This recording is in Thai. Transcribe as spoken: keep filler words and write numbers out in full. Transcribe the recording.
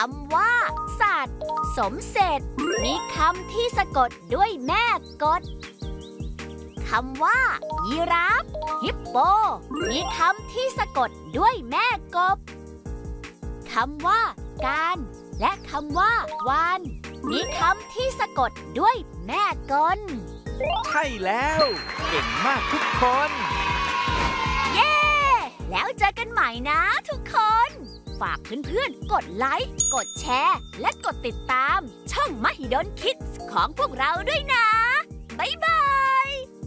คำว่าสัตว์สมเสร็จมีคำที่สะกดด้วยแม่กฎคำว่ายีราฟฮิปโปมีคำที่สะกดด้วยแม่กบคำว่าการและคำว่าวานมีคำที่สะกดด้วยแม่กลใช่แล้วเก่งมากทุกคนเย้ แล้วเจอกันใหม่นะทุกคน ฝากเพื่อนๆกดไลค์กดแชร์และกดติดตามช่องมหิดล Kids ของพวกเราด้วยนะบ๊ายบาย